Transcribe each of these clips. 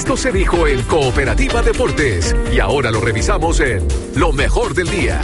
Esto se dijo en Cooperativa Deportes y ahora lo revisamos en Lo Mejor del Día.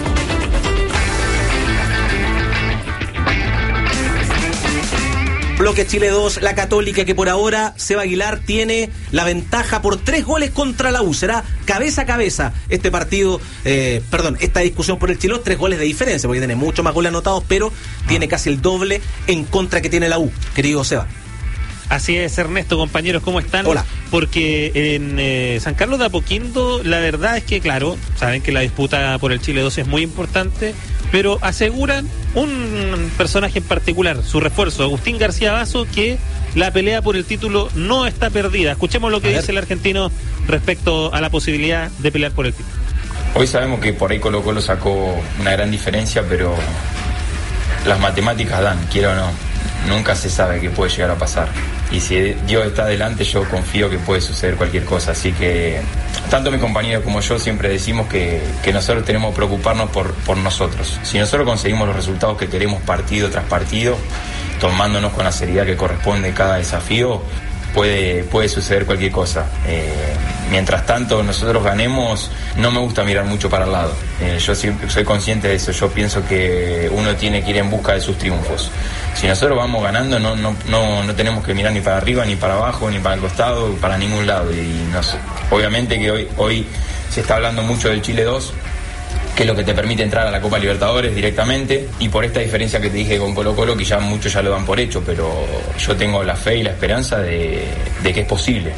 Bloque Chile 2, la Católica, que por ahora Seba Aguilar tiene la ventaja por 3 goles contra la U. Será cabeza a cabeza este partido, esta discusión por el Chile 2, 3 goles de diferencia, porque tiene mucho más goles anotados, pero tiene casi el doble en contra que tiene la U, querido Seba. Así es, Ernesto, compañeros, ¿cómo están? Hola. Porque en San Carlos de Apoquindo, la verdad es que, claro, saben que la disputa por el Chile 2 es muy importante, pero aseguran un personaje en particular, su refuerzo, Agustín García Basso, que la pelea por el título no está perdida. Escuchemos lo que dice el argentino respecto a la posibilidad de pelear por el título. Hoy sabemos que por ahí Colo-Colo sacó una gran diferencia, pero las matemáticas dan, quiero o no. Nunca se sabe qué puede llegar a pasar. Y si Dios está adelante, yo confío que puede suceder cualquier cosa. Así que tanto mi compañero como yo siempre decimos que nosotros tenemos que preocuparnos por nosotros. Si nosotros conseguimos los resultados que queremos partido tras partido, tomándonos con la seriedad que corresponde cada desafío, puede suceder cualquier cosa. Mientras tanto nosotros ganemos, no me gusta mirar mucho para el lado. Yo siempre soy consciente de eso. Yo pienso que uno tiene que ir en busca de sus triunfos. Si nosotros vamos ganando, no tenemos que mirar ni para arriba, ni para abajo, ni para el costado, para ningún lado. Y obviamente que hoy se está hablando mucho del Chile 2, que es lo que te permite entrar a la Copa Libertadores directamente, y por esta diferencia que te dije con Colo-Colo, que ya muchos ya lo dan por hecho, pero yo tengo la fe y la esperanza de que es posible.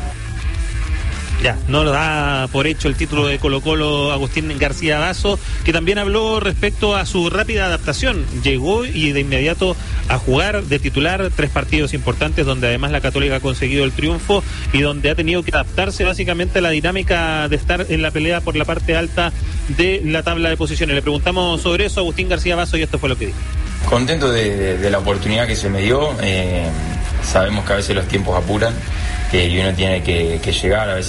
Ya, no lo da por hecho el título de Colo-Colo Agustín García Basso, que también habló respecto a su rápida adaptación. Llegó y de inmediato a jugar de titular 3 partidos importantes, donde además la Católica ha conseguido el triunfo y donde ha tenido que adaptarse básicamente a la dinámica de estar en la pelea por la parte alta de la tabla de posiciones. Le preguntamos sobre eso a Agustín García Basso y esto fue lo que dijo. Contento de la oportunidad que se me dio. Sabemos que a veces los tiempos apuran y uno tiene que llegar, a veces